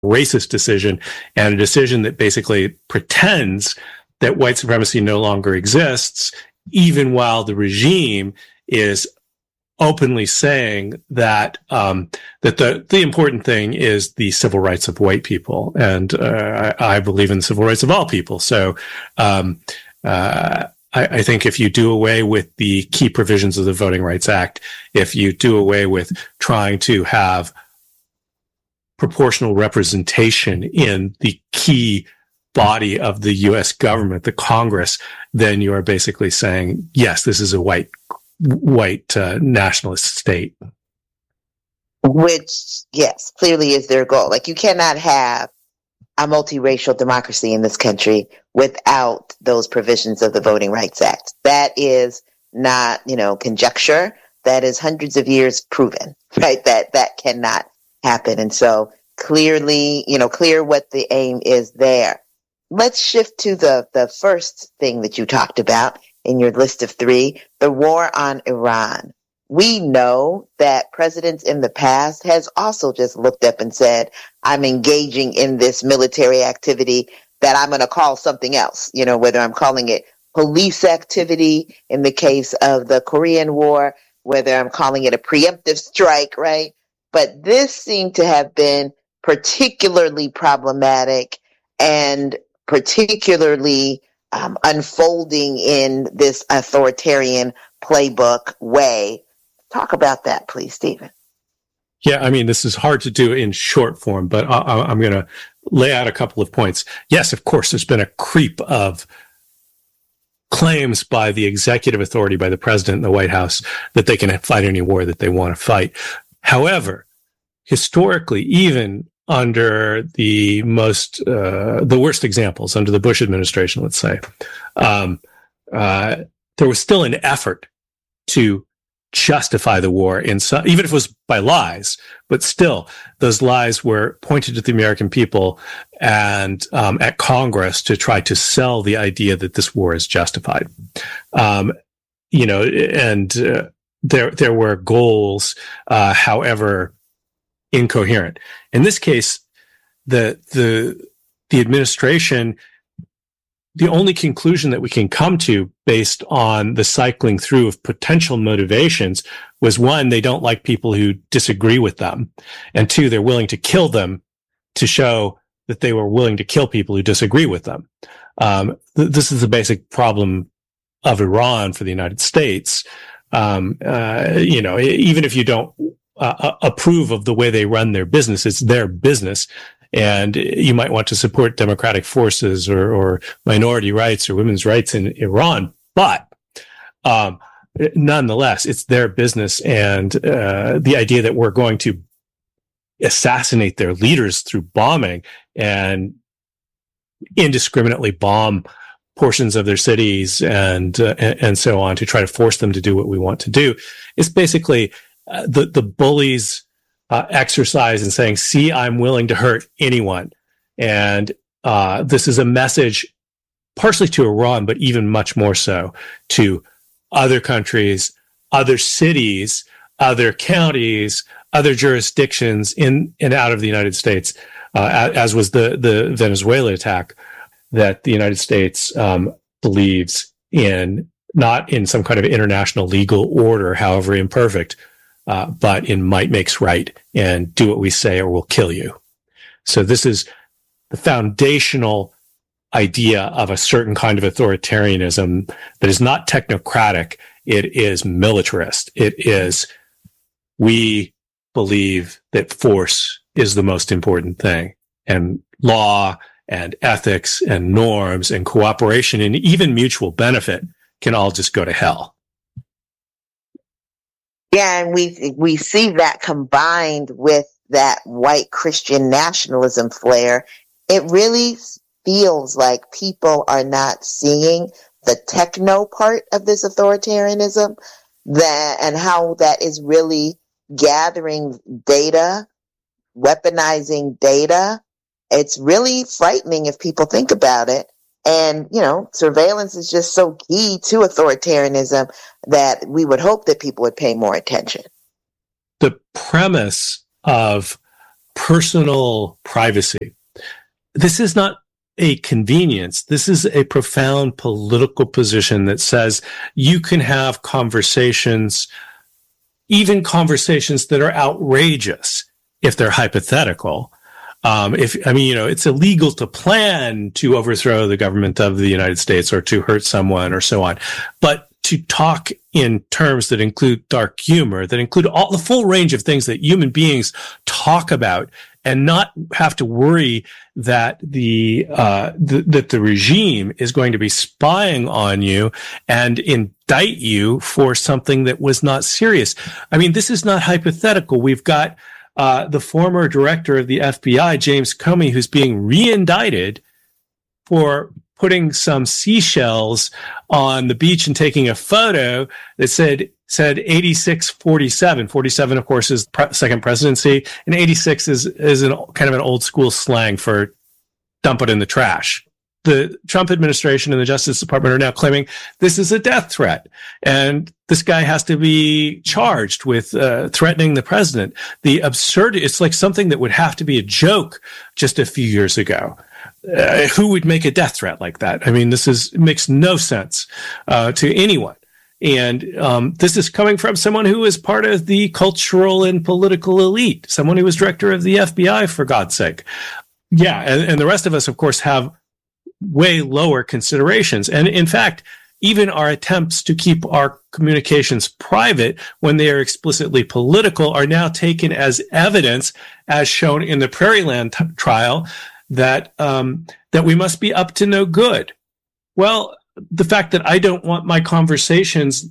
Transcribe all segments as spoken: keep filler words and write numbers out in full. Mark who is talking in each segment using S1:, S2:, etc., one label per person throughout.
S1: racist decision and a decision that basically pretends that white supremacy no longer exists, even while the regime is openly saying that um, that the the important thing is the civil rights of white people, and uh, I, I believe in the civil rights of all people. So um, uh, I, I think if you do away with the key provisions of the Voting Rights Act, if you do away with trying to have proportional representation in the key body of the U S government, the Congress, then you are basically saying, yes, this is a white white uh, nationalist state.
S2: Which, yes, clearly is their goal. Like, you cannot have a multiracial democracy in this country without those provisions of the Voting Rights Act. That is not, you know, conjecture. That is hundreds of years proven, right? That that cannot happen. And so clearly, you know, clear what the aim is there. Let's shift to the, the first thing that you talked about in your list of three, the war on Iran. We know that presidents in the past has also just looked up and said, I'm engaging in this military activity that I'm going to call something else, you know, whether I'm calling it police activity in the case of the Korean War, whether I'm calling it a preemptive strike, right? But this seemed to have been particularly problematic and particularly um, unfolding in this authoritarian playbook way. Talk about that, please, Stephen.
S1: Yeah, I mean, this is hard to do in short form, but I, I'm going to lay out a couple of points. Yes, of course, there's been a creep of claims by the executive authority, by the president and the White House, that they can fight any war that they want to fight. However, historically, even under the most, uh, the worst examples, under the Bush administration, let's say, um, uh, there was still an effort to justify the war in some, even if it was by lies, but still those lies were pointed at the American people and um, at Congress to try to sell the idea that this war is justified. Um, you know, and uh, there there were goals, uh, however incoherent. In this case, the the the administration, the only conclusion that we can come to based on the cycling through of potential motivations was, one, they don't like people who disagree with them, and two, they're willing to kill them to show that they were willing to kill people who disagree with them. Um, th- this is the basic problem of Iran for the United States. Um, uh, you know, even if you don't uh, approve of the way they run their business, it's their business. And you might want to support democratic forces or, or minority rights or women's rights in Iran. But um, nonetheless, it's their business. And uh, the idea that we're going to assassinate their leaders through bombing and indiscriminately bomb portions of their cities and, uh, and so on to try to force them to do what we want to do is basically uh, the, the bullies Uh, exercise and saying, see, I'm willing to hurt anyone. And uh, this is a message partially to Iran, but even much more so to other countries, other cities, other counties, other jurisdictions in and out of the United States, uh, as was the, the Venezuela attack, that the United States um, believes in, not in some kind of international legal order, however imperfect, Uh, but in might makes right, and do what we say or we'll kill you. So this is the foundational idea of a certain kind of authoritarianism that is not technocratic. It is militarist. It is, we believe that force is the most important thing, and law and ethics and norms and cooperation and even mutual benefit can all just go to hell.
S2: Yeah, and we we see that combined with that white Christian nationalism flair. It really feels like people are not seeing the techno part of this authoritarianism, that and how that is really gathering data, weaponizing data. It's really frightening if people think about it. And, you know, surveillance is just so key to authoritarianism that we would hope that people would pay more attention.
S1: The premise of personal privacy. This is not a convenience. This is a profound political position that says you can have conversations, even conversations that are outrageous if they're hypothetical. Um, if, I mean, you know, it's illegal to plan to overthrow the government of the United States or to hurt someone or so on. But to talk in terms that include dark humor, that include all the full range of things that human beings talk about, and not have to worry that the, uh, th- that the regime is going to be spying on you and indict you for something that was not serious. I mean, this is not hypothetical. We've got uh, the former director of the F B I, James Comey, who's being re-indicted for putting some seashells on the beach and taking a photo that said said eighty-six forty-seven. forty-seven, of course, is pre- second presidency, and eighty-six is is an, kind of an old school slang for dump it in the trash. The Trump administration and the Justice Department are now claiming this is a death threat, and this guy has to be charged with uh, threatening the president. The absurd, it's like something that would have to be a joke just a few years ago. Uh, who would make a death threat like that? I mean, this is makes no sense uh, to anyone. And um, this is coming from someone who is part of the cultural and political elite, someone who was director of the F B I, for God's sake. Yeah, and, and the rest of us, of course, have way lower considerations. And in fact, even our attempts to keep our communications private when they are explicitly political are now taken as evidence, as shown in the Prairieland t- trial, that um, that we must be up to no good. Well, the fact that I don't want my conversations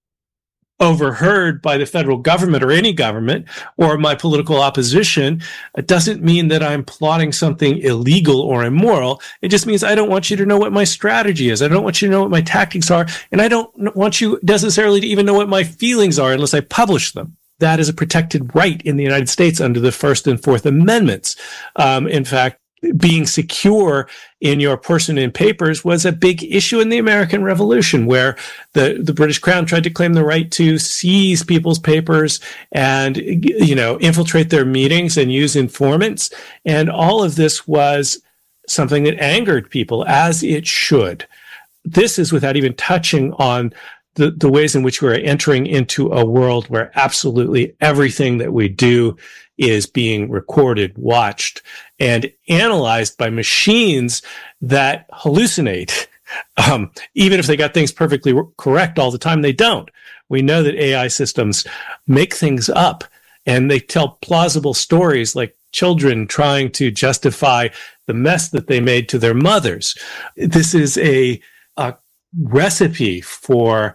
S1: overheard by the federal government or any government or my political opposition, it doesn't mean that I'm plotting something illegal or immoral. It just means I don't want you to know what my strategy is. I don't want you to know what my tactics are. And I don't want you necessarily to even know what my feelings are unless I publish them. That is a protected right in the United States under the First and Fourth Amendments. Um, in fact, being secure in your person and papers was a big issue in the American Revolution, where the, the British Crown tried to claim the right to seize people's papers and, you know, infiltrate their meetings and use informants. And all of this was something that angered people, as it should. This is without even touching on the, the ways in which we're entering into a world where absolutely everything that we do is being recorded, watched, and analyzed by machines that hallucinate. Um, even if they got things perfectly correct all the time, they don't. We know that A I systems make things up, and they tell plausible stories, like children trying to justify the mess that they made to their mothers. This is a, a recipe for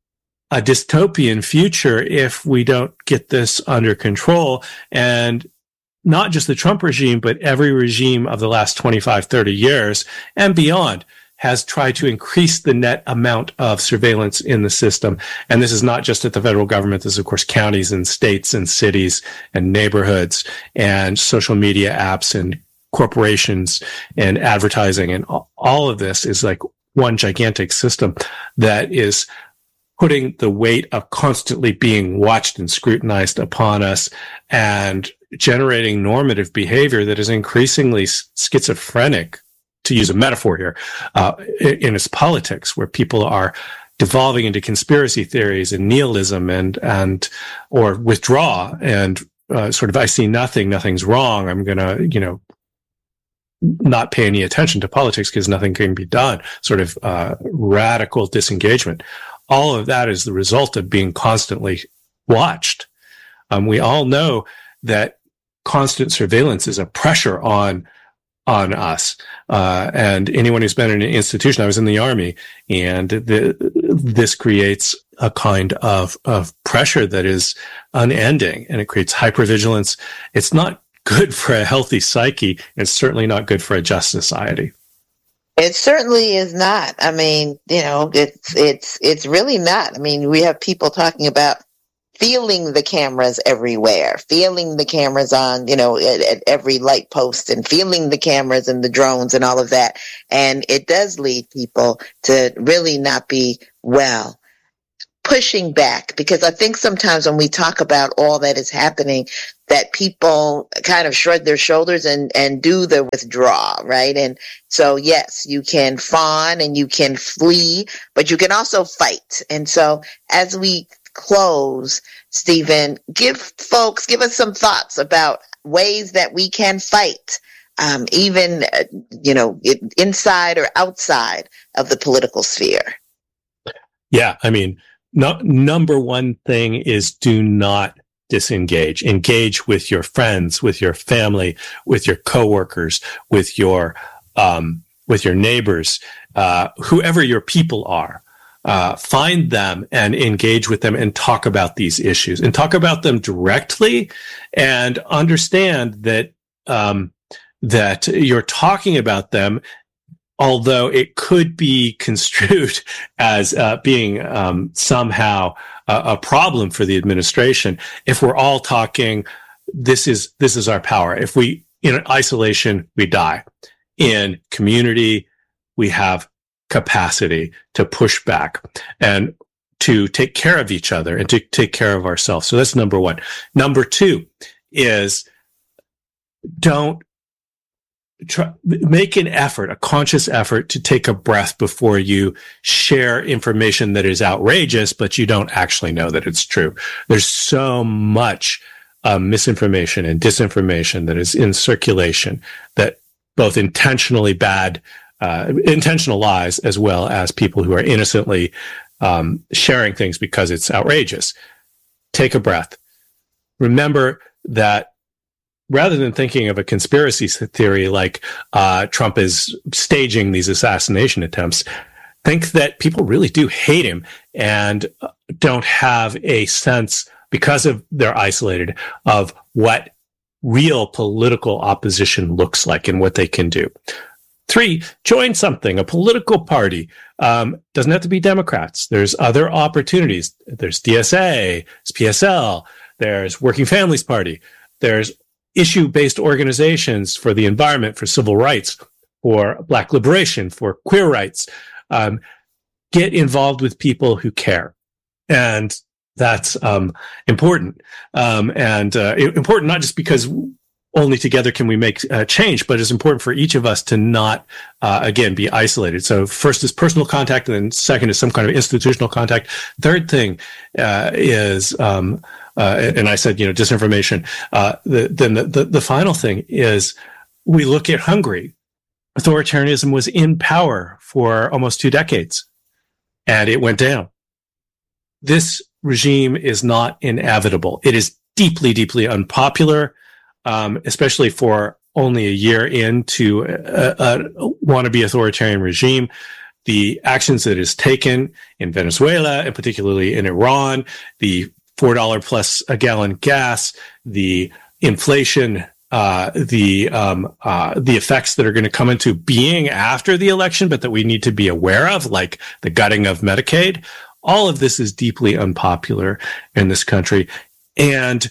S1: a dystopian future if we don't get this under control. And not just the Trump regime, but every regime of the last twenty-five, thirty years and beyond has tried to increase the net amount of surveillance in the system. And this is not just at the federal government. This is, of course, counties and states and cities and neighborhoods and social media apps and corporations and advertising. And all of this is like one gigantic system that is putting the weight of constantly being watched and scrutinized upon us and generating normative behavior that is increasingly schizophrenic, to use a metaphor here, uh, in its politics, where people are devolving into conspiracy theories and nihilism and, and, or withdraw and, uh, sort of, I see nothing, nothing's wrong. I'm going to, you know, not pay any attention to politics because nothing can be done. Sort of, uh, radical disengagement. All of that is the result of being constantly watched. Um, we all know that constant surveillance is a pressure on on us. Uh, and anyone who's been in an institution, I was in the Army, and the, this creates a kind of, of pressure that is unending, and it creates hypervigilance. It's not good for a healthy psyche, and certainly not good for a just society.
S2: It certainly is not. I mean, you know, it's it's it's really not. I mean, we have people talking about feeling the cameras everywhere, feeling the cameras on, you know, at, at every light post, and feeling the cameras and the drones and all of that. And it does lead people to really not be well. pushing back, because I think sometimes when we talk about all that is happening, that people kind of shrug their shoulders and, and do the withdraw, right? And so, yes, you can fawn and you can flee, but you can also fight. And so as we close, Stephen, give folks, give us some thoughts about ways that we can fight, um, even, uh, you know, inside or outside of the political sphere.
S1: Yeah, I mean, no, number one thing is do not disengage. Engage with your friends, with your family, with your coworkers, with your um, with your neighbors, uh, whoever your people are. Uh, find them and engage with them and talk about these issues and talk about them directly, and understand that um, that you're talking about them, although it could be construed as uh, being um, somehow a, a problem for the administration. If we're all talking, this is this is our power. If we in isolation, we die. In community, we have capacity to push back and to take care of each other and to take care of ourselves. So that's number one. Number two is don't try, make an effort, a conscious effort to take a breath before you share information that is outrageous, but you don't actually know that it's true. There's so much uh, misinformation and disinformation that is in circulation, that both intentionally bad Uh, intentional lies, as well as people who are innocently um, sharing things because it's outrageous. Take a breath. Remember that rather than thinking of a conspiracy theory like uh, Trump is staging these assassination attempts, think that people really do hate him and don't have a sense, because of they're isolated, of what real political opposition looks like and what they can do. Three, join something, a political party. Um, doesn't have to be Democrats. There's other opportunities. There's D S A, there's P S L, there's Working Families Party, there's issue-based organizations for the environment, for civil rights, for Black liberation, for queer rights. Um, get involved with people who care. And that's um, important. Um, and uh, important not just because only together can we make uh, change, but it's important for each of us to not, uh, again, be isolated. So first is personal contact, and then second is some kind of institutional contact. Third thing uh, is, um, uh, and I said, you know, disinformation. Uh, the, then the, the, the final thing is we look at Hungary. Authoritarianism was in power for almost two decades, and it went down. This regime is not inevitable. It is deeply, deeply unpopular. Um, especially for only a year into a, a wannabe authoritarian regime. The actions that is taken in Venezuela, and particularly in Iran, the four dollars plus a gallon gas, the inflation, uh, the um, uh, the effects that are going to come into being after the election, but that we need to be aware of, like the gutting of Medicaid. All of this is deeply unpopular in this country, and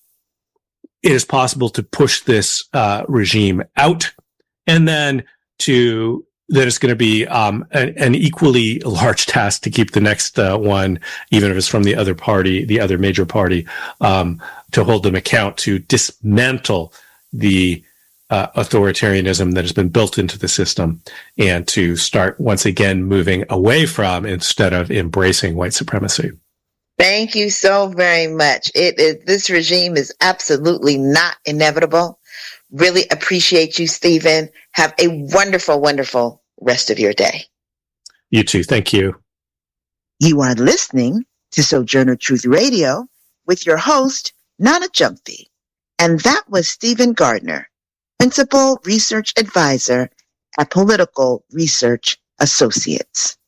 S1: it is possible to push this uh, regime out, and then to that it's going to be um, an, an equally large task to keep the next uh, one, even if it's from the other party, the other major party, um, to hold them account, to dismantle the uh, authoritarianism that has been built into the system, and to start once again moving away from instead of embracing white supremacy.
S2: Thank you so very much. It is, this regime is absolutely not inevitable. Really appreciate you, Stephen. Have a wonderful, wonderful rest of your day.
S1: You too. Thank you.
S2: You are listening to Sojourner Truth Radio with your host, Nana Gyamfi. And that was Stephen Gardner, Principal Research Advisor at Political Research Associates.